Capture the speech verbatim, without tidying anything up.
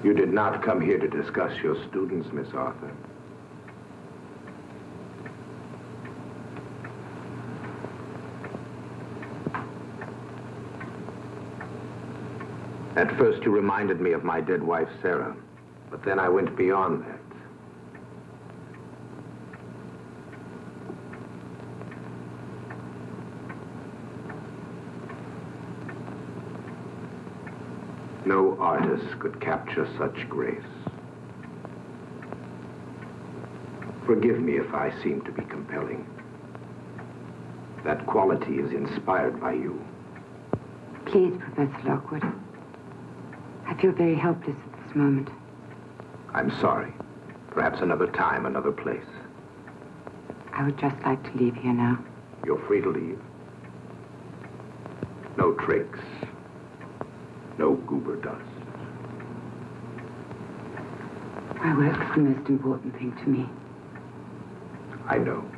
You did not come here to discuss your students, Miss Arthur. At first, you reminded me of my dead wife, Sarah. But then I went beyond that. No artist could capture such grace. Forgive me if I seem to be compelling. That quality is inspired by you. Please, Professor Lockwood. I feel very helpless at this moment. I'm sorry. Perhaps another time, another place. I would just like to leave here now. You're free to leave. No tricks. No goober dust. My work's the most important thing to me. I know.